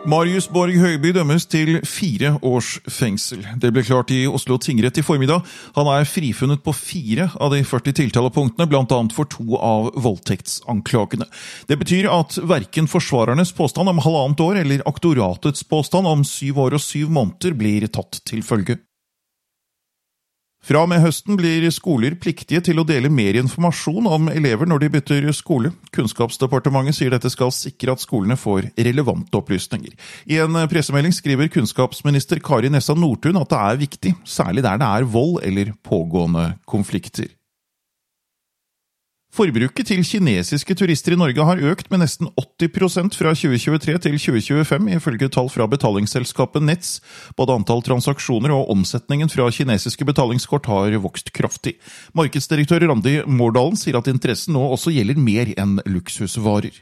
Marius Borg Høiby dømmes til 4 års fengsel. Det ble klart i Oslo tingrett i formiddag. Han frifunnet på 4 av de 40 tiltalepunktene, blant annet for 2 av voldtektsanklagene. Det betyr at hverken forsvarernes påstand om 1,5 år eller aktoratets påstand om 7 år og 7 måneder blir tatt til følge. Fra og med høsten blir skoler pliktige til å dele mer informasjon om elever når de bytter skole. Kunnskapsdepartementet sier dette skal sikre at skolene får relevante opplysninger. I en pressemelding skriver kunnskapsminister Kari Nessa Nordtun at det viktig, særlig der det vold eller pågående konflikter. Forbruket til kinesiske turister i Norge har økt med nesten 80% fra 2023 til 2025, ifølge tall fra betalingsselskapet Nets. Både antall transaksjoner og omsetningen fra kinesiske betalingskort har vokst kraftig. Markedsdirektør Randi Mårdalen sier at interessen nå også gjelder mer enn luksusvarer.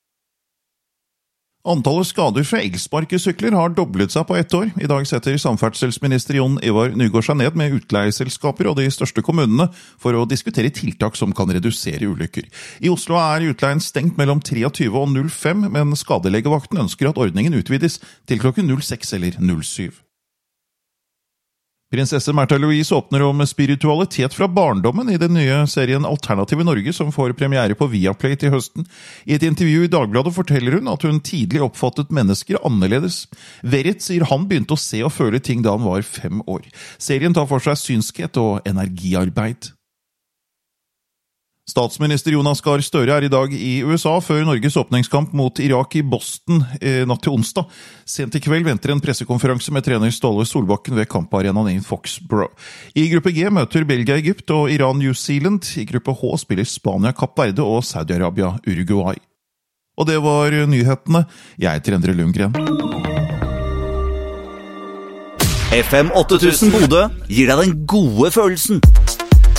Antallet skader fra elsparkesykler har doblet seg på 1 år. I dag setter samferdselsminister Jon Ivar Nygård seg ned med utleieselskaper og de største kommunene for å diskutere tiltak som kan redusere ulykker. I Oslo utleien stengt mellom 23 og 05, men skadelegevakten ønsker at ordningen utvides til klokken 06 eller 07. Prinsesse Märtha Louise åpner om spiritualitet fra barndommen i den nye serien Alternative Norge, som får premiere på Viaplay til høsten. I et intervju i Dagbladet forteller hun at hun tidlig oppfattet mennesker annerledes. Verret sier han begynte å se og føle ting da han var 5 år. Serien tar for seg synskhet og energiarbeid. Statsminister Jonas Gahr Støre i dag i USA før Norges åpningskamp mot Irak i Boston natt til onsdag. Sent i kveld venter en pressekonferanse med trener Ståle Solbakken ved kamparenaen i Foxborough. I gruppe G møter Belgia Egypt og Iran New Zealand. I gruppe H spiller Spania Kapp Verde og Saudi-Arabia Uruguay. Og det var nyhetene. Jeg heter Endre Lundgren. FM 8000 Bodø gir deg den gode følelsen.